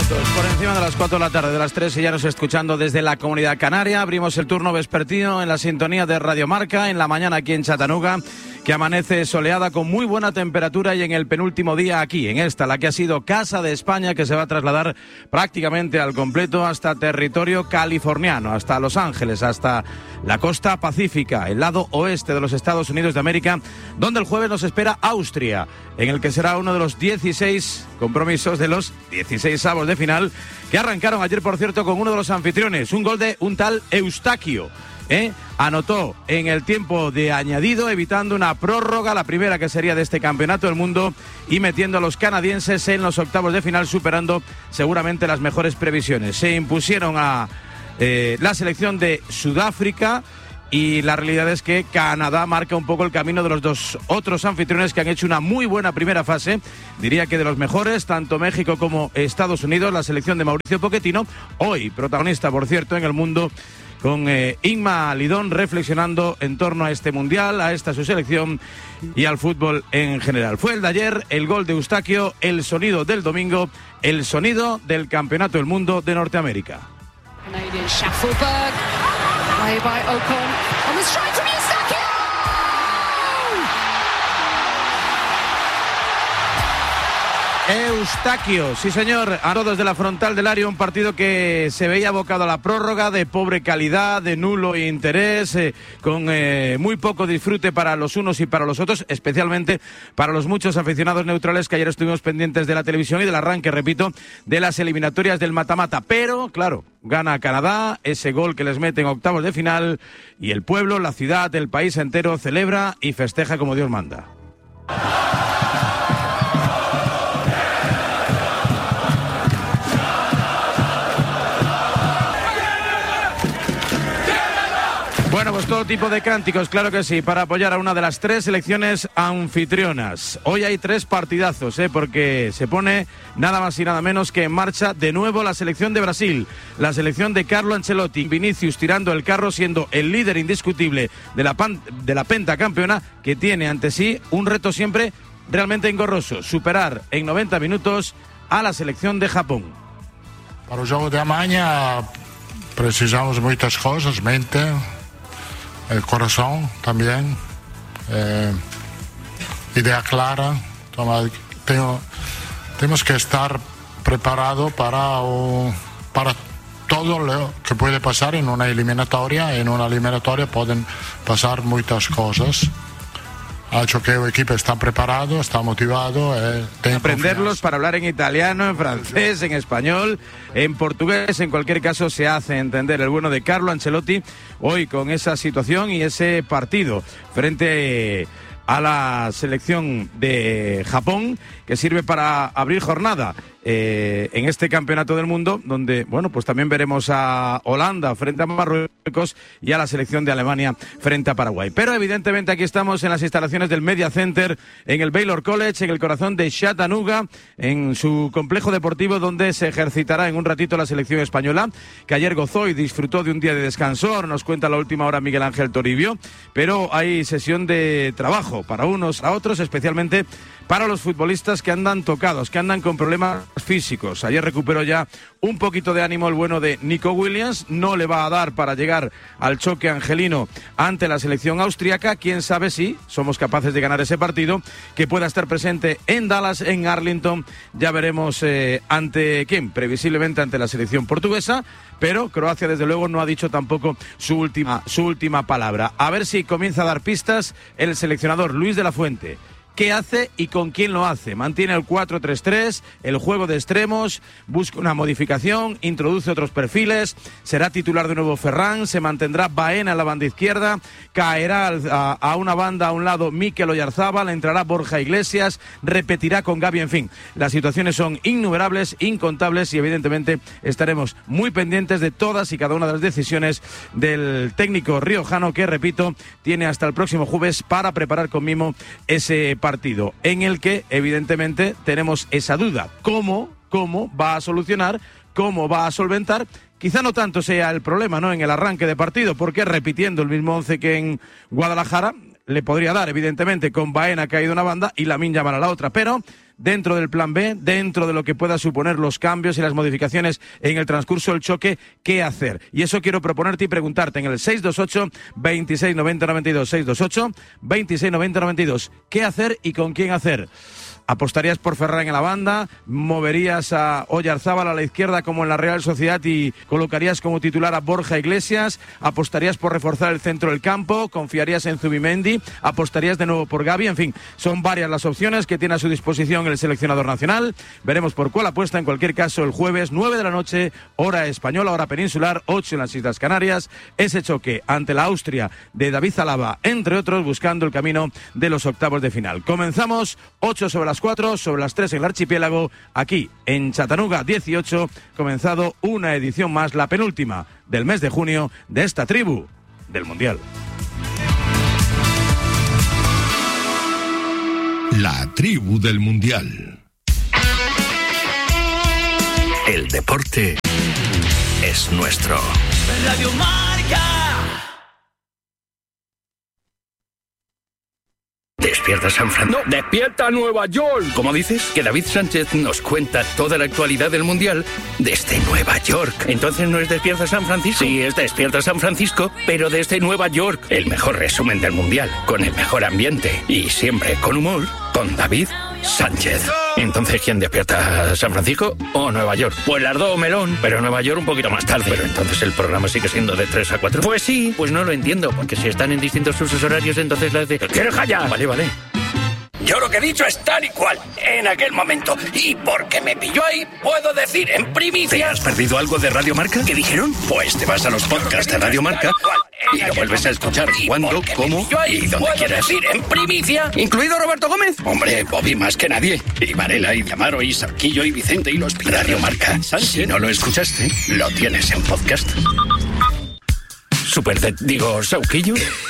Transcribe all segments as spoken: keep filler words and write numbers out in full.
minutos por encima de las cuatro de la tarde, de las tres, y ya nos escuchando desde la Comunidad Canaria. Abrimos el turno vespertino en la sintonía de Radio Marca, en la mañana aquí en Chattanooga, que amanece soleada con muy buena temperatura, y en el penúltimo día aquí, en esta, la que ha sido Casa de España, que se va a trasladar prácticamente al completo hasta territorio californiano, hasta Los Ángeles, hasta la costa pacífica, el lado oeste de los Estados Unidos de América, donde el jueves nos espera Austria, en el que será uno de los dieciséis compromisos de los dieciséis avos de final, que arrancaron ayer, por cierto, con uno de los anfitriones, un gol de un tal Eustaquio. ¿Eh? Anotó en el tiempo de añadido, evitando una prórroga, la primera que sería de este campeonato del mundo, y metiendo a los canadienses en los octavos de final, superando seguramente las mejores previsiones. Se impusieron a eh, la selección de Sudáfrica, y la realidad es que Canadá marca un poco el camino de los dos otros anfitriones, que han hecho una muy buena primera fase, diría que de los mejores, tanto México como Estados Unidos. La selección de Mauricio Pochettino, hoy protagonista, por cierto, en el mundo, con eh, Inma Lidón, reflexionando en torno a este mundial, a esta su selección y al fútbol en general. Fue el de ayer, el gol de Eustaquio, el sonido del domingo, el sonido del Campeonato del Mundo de Norteamérica. Canadian Schaffelberg, play by Ocon, on the strike from Eustaquio! Eustaquio, sí señor, a todos de la frontal del área, un partido que se veía abocado a la prórroga, de pobre calidad, de nulo interés, eh, con eh, muy poco disfrute para los unos y para los otros, especialmente para los muchos aficionados neutrales que ayer estuvimos pendientes de la televisión y del arranque, repito, de las eliminatorias del mata-mata. Pero, claro, gana Canadá, ese gol que les mete en octavos de final, y el pueblo, la ciudad, el país entero celebra y festeja como Dios manda. Bueno, pues todo tipo de cánticos, claro que sí, para apoyar a una de las tres selecciones anfitrionas. Hoy hay tres partidazos, ¿eh? Porque se pone nada más y nada menos que en marcha de nuevo la selección de Brasil, la selección de Carlo Ancelotti. Vinicius tirando el carro, siendo el líder indiscutible de la, pan, de la pentacampeona, que tiene ante sí un reto siempre realmente engorroso: superar en noventa minutos a la selección de Japón. Para o jogo de amanhã precisamos muitas coisas, mente, el corazón también, eh, idea clara. Toma, tengo, tenemos que estar preparados para, o, para todo lo que puede pasar en una eliminatoria. En una eliminatoria pueden pasar muchas cosas. Ha hecho que el equipo está preparado, está motivado. Eh, Aprenderlos confianza. para hablar en italiano, en francés, en español, en portugués, en cualquier caso se hace entender el bueno de Carlo Ancelotti hoy con esa situación y ese partido frente a la selección de Japón, que sirve para abrir jornada eh, en este campeonato del mundo, donde, bueno, pues también veremos a Holanda frente a Marruecos y a la selección de Alemania frente a Paraguay. Pero evidentemente aquí estamos en las instalaciones del Media Center, en el Baylor College, en el corazón de Chattanooga, en su complejo deportivo, donde se ejercitará en un ratito la selección española, que ayer gozó y disfrutó de un día de descanso. Nos cuenta la última hora Miguel Ángel Toribio, pero hay sesión de trabajo para unos, a otros, especialmente para los futbolistas que andan tocados, que andan con problemas físicos. Ayer recuperó ya un poquito de ánimo el bueno de Nico Williams. No le va a dar para llegar al choque angelino ante la selección austriaca. Quién sabe si somos capaces de ganar ese partido, que pueda estar presente en Dallas, en Arlington. Ya veremos eh, ante quién, previsiblemente ante la selección portuguesa. Pero Croacia, desde luego, no ha dicho tampoco su última, su última palabra. A ver si comienza a dar pistas el seleccionador Luis de la Fuente. ¿Qué hace y con quién lo hace? Mantiene el cuatro tres tres, el juego de extremos, busca una modificación, introduce otros perfiles, será titular de nuevo Ferran, se mantendrá Baena en la banda izquierda, caerá a, a una banda a un lado Mikel Oyarzábal, entrará Borja Iglesias, repetirá con Gavi, en fin. Las situaciones son innumerables, incontables, y evidentemente estaremos muy pendientes de todas y cada una de las decisiones del técnico riojano, que, repito, tiene hasta el próximo jueves para preparar con mimo ese partido. partido en el que evidentemente tenemos esa duda, cómo, cómo va a solucionar, cómo va a solventar. Quizá no tanto sea el problema, ¿no?, en el arranque de partido, porque repitiendo el mismo once que en Guadalajara le podría dar, evidentemente, con Baena caído una banda y Lamine Yamal a la otra, pero dentro del plan B, dentro de lo que pueda suponer los cambios y las modificaciones en el transcurso del choque, ¿qué hacer? Y eso quiero proponerte y preguntarte en el seis dos ocho, veintiséis noventa noventa y dos, seis dos ocho, veintiséis noventa noventa y dos. ¿Qué hacer y con quién hacer? ¿Apostarías por Ferran en la banda? ¿Moverías a Oyarzábal a la izquierda como en la Real Sociedad y colocarías como titular a Borja Iglesias? ¿Apostarías por reforzar el centro del campo? ¿Confiarías en Zubimendi? ¿Apostarías de nuevo por Gavi? En fin, son varias las opciones que tiene a su disposición el seleccionador nacional. Veremos por cuál apuesta. En cualquier caso, el jueves, nueve de la noche, hora española, hora peninsular, ocho en las Islas Canarias. Ese choque ante la Austria de David Alaba, entre otros, buscando el camino de los octavos de final. Comenzamos, ocho sobre las cuatro, sobre las tres en el archipiélago, aquí en Chattanooga dieciocho, comenzado una edición más, la penúltima del mes de junio de esta tribu del Mundial. La tribu del Mundial. El deporte es nuestro. Radio Marca. ¿Despierta San Francisco? No, despierta Nueva York. ¿Cómo dices? Que David Sánchez nos cuenta toda la actualidad del Mundial desde Nueva York. ¿Entonces no es Despierta San Francisco? Sí, es Despierta San Francisco, pero desde Nueva York. El mejor resumen del Mundial, con el mejor ambiente y siempre con humor, con David Sánchez. Entonces, ¿quién despierta? ¿San Francisco o Nueva York? Pues las dos, melón, pero Nueva York un poquito más tarde. Pero entonces el programa sigue siendo de tres a cuatro. Pues sí, pues no lo entiendo, porque si están en distintos usos horarios, entonces las de... ¿Quieres callar? Vale, vale. Yo lo que he dicho es tal y cual, en aquel momento. Y porque me pilló ahí, puedo decir en primicia... ¿Te has perdido algo de Radio Marca? ¿Qué dijeron? Pues te vas a los podcasts de Radio Marca y lo vuelves a escuchar cuando, cómo y donde quieras. Decir en primicia, ¿incluido Roberto Gómez? Hombre, Bobby más que nadie. Y Varela, y Amaro, y Sarquillo, y Vicente, y los Pilares. Radio Marca. Si no lo escuchaste, lo tienes en podcast. Super, digo, Sauquillo.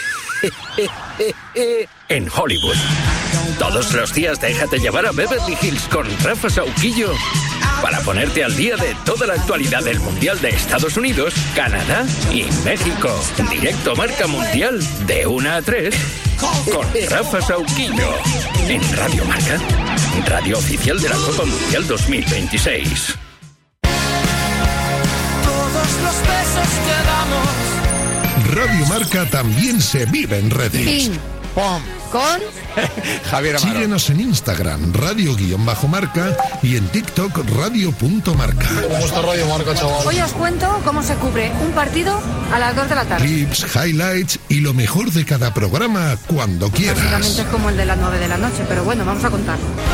En Hollywood. Todos los días déjate llevar a Beverly Hills con Rafa Sauquillo para ponerte al día de toda la actualidad del Mundial de Estados Unidos, Canadá y México. Directo Marca Mundial de una a tres con Rafa Sauquillo en Radio Marca, radio oficial de la Copa Mundial dos mil veintiséis. Todos los besos que damos. Radio Marca también se vive en redes. Ping. ¡Pum! Con Javier Amaro. Síguenos en Instagram, radio-marca, y en TikTok, radio.marca. ¿Cómo está Radio Marca, chaval? Hoy os cuento cómo se cubre un partido a las dos de la tarde. Clips, highlights y lo mejor de cada programa cuando quieras. Básicamente es como el de las nueve de la noche, pero bueno, vamos a contarlo.